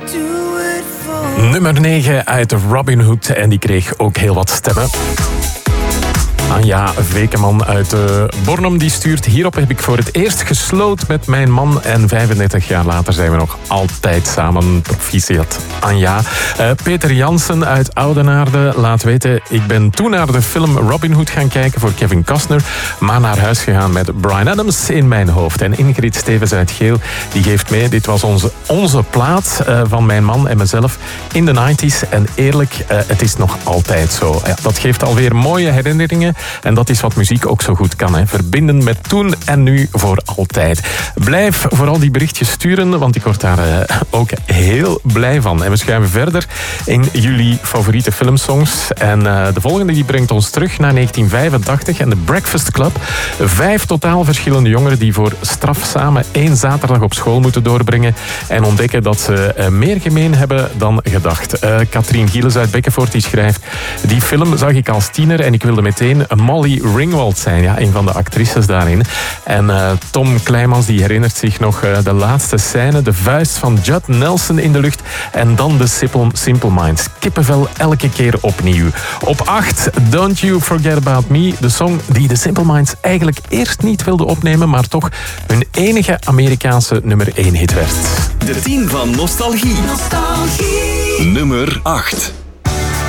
Nummer 9 uit Robin Hood en die kreeg ook heel wat stemmen. Anja Vekeman uit Bornem die stuurt: hierop heb ik voor het eerst gesloot met mijn man en 35 jaar later zijn we nog altijd samen. Proficiat, Anja. Peter Jansen uit Oudenaarde laat weten: ik ben toen naar de film Robin Hood gaan kijken voor Kevin Costner, maar naar huis gegaan met Bryan Adams in mijn hoofd. En Ingrid Stevens uit Geel die geeft mee: dit was onze plaat van mijn man en mezelf in de 90s. En eerlijk, het is nog altijd zo. Ja, dat geeft alweer mooie herinneringen. En dat is wat muziek ook zo goed kan. Hè. Verbinden met toen en nu voor altijd. Blijf vooral die berichtjes sturen, want ik word daar ook heel blij van. En we schuiven verder in jullie favoriete filmsongs. En de volgende die brengt ons terug naar 1985 en de Breakfast Club. 5 totaal verschillende jongeren die voor straf samen 1 zaterdag op school moeten doorbrengen en ontdekken dat ze meer gemeen hebben dan gedacht. Katrien Gieles uit Bekkenvoort die schrijft: die film zag ik als tiener en ik wilde meteen Molly Ringwald zijn, ja, een van de actrices daarin. En Tom Kleimans die herinnert zich nog de laatste scène, de vuist van Judd Nelson in de lucht en dan de Simple Minds. Kippenvel elke keer opnieuw. Op 8, Don't You Forget About Me, de song die de Simple Minds eigenlijk eerst niet wilden opnemen, maar toch hun enige Amerikaanse nummer 1 hit werd. De 10 van Nostalgie. Nummer 8.